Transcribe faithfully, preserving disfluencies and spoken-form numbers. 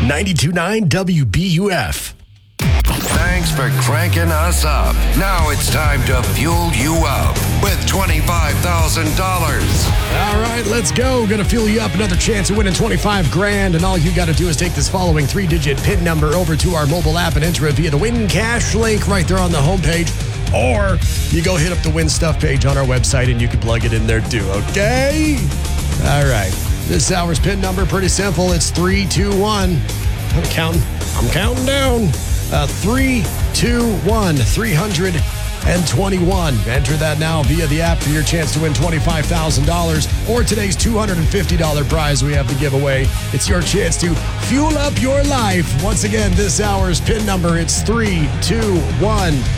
ninety-two point nine W B U F. Thanks for cranking us up. Now it's time to fuel you up with twenty-five thousand dollars. All right, let's go. Gonna fuel you up. Another chance of winning twenty-five grand. And all you got to do is take this following three-digit PIN number over to our mobile app and enter it via the Win Cash link right there on the homepage. Or you go hit up the Win Stuff page on our website and you can plug it in there too, okay? All right. This hour's PIN number, pretty simple. It's three two one. I'm counting. I'm counting down. Uh, three two one, three hundred twenty-one. Enter that now via the app for your chance to win twenty-five thousand dollars or today's two hundred fifty dollars prize we have to give away. It's your chance to fuel up your life. Once again, this hour's PIN number, it's three two one.